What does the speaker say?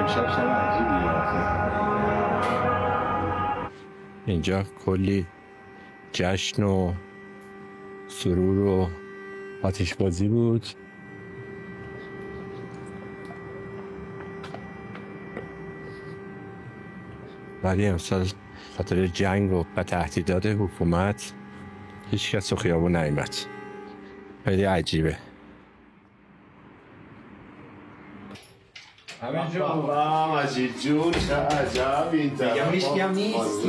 امشب شب عجیبیه آخه. اینجا کلی جشن و سرور و آتشبازی بود. ولی امسال خاطر جنگ و تهدیدات حکومت هیچ کس تو خیابون نیامد. خیلی عجیبه. همه جا مجید جون چه عجب این طرف. میگم هیچ کی هم نیست.